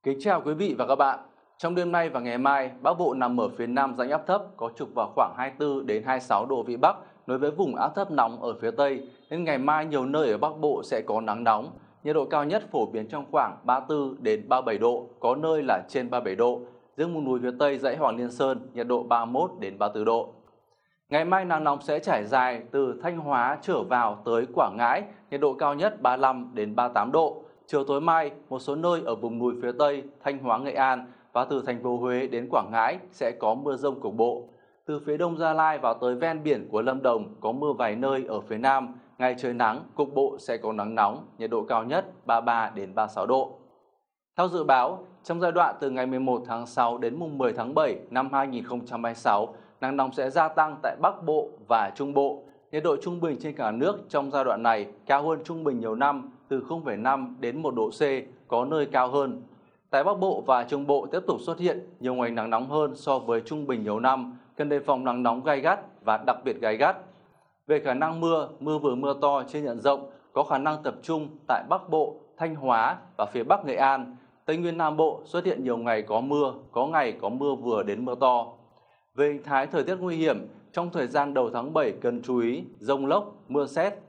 Kính chào quý vị và các bạn. Trong đêm nay và ngày mai, Bắc Bộ nằm ở phía nam rãnh áp thấp có trục vào khoảng 24 đến 26 độ vĩ Bắc, nối với vùng áp thấp nóng ở phía Tây, nên ngày mai nhiều nơi ở Bắc Bộ sẽ có nắng nóng. Nhiệt độ cao nhất phổ biến trong khoảng 34 đến 37 độ, có nơi là trên 37 độ. Riêng vùng núi phía Tây dãy Hoàng Liên Sơn, nhiệt độ 31 đến 34 độ. Ngày mai nắng nóng sẽ trải dài từ Thanh Hóa trở vào tới Quảng Ngãi, nhiệt độ cao nhất 35 đến 38 độ. Chiều tối mai, một số nơi ở vùng núi phía Tây, Thanh Hóa, Nghệ An và từ thành phố Huế đến Quảng Ngãi sẽ có mưa rông cục bộ. Từ phía Đông Gia Lai vào tới ven biển của Lâm Đồng có mưa vài nơi ở phía Nam, ngày trời nắng, cục bộ sẽ có nắng nóng, nhiệt độ cao nhất 33 đến 36 độ. Theo dự báo, trong giai đoạn từ ngày 11 tháng 6 đến mùng 10 tháng 7 năm 2026, nắng nóng sẽ gia tăng tại Bắc Bộ và Trung Bộ. Nhiệt độ trung bình trên cả nước trong giai đoạn này cao hơn trung bình nhiều năm từ 0,5 đến 1 độ C, có nơi cao hơn. Tại Bắc Bộ và Trung Bộ tiếp tục xuất hiện nhiều ngày nắng nóng hơn so với trung bình nhiều năm, cần đề phòng nắng nóng gay gắt và đặc biệt gay gắt. Về khả năng mưa, mưa vừa mưa to trên diện rộng có khả năng tập trung tại Bắc Bộ, Thanh Hóa và phía Bắc Nghệ An. Tây Nguyên Nam Bộ xuất hiện nhiều ngày có ngày có mưa vừa đến mưa to. Về hình thái thời tiết nguy hiểm, trong thời gian đầu tháng 7 cần chú ý rông lốc, mưa sét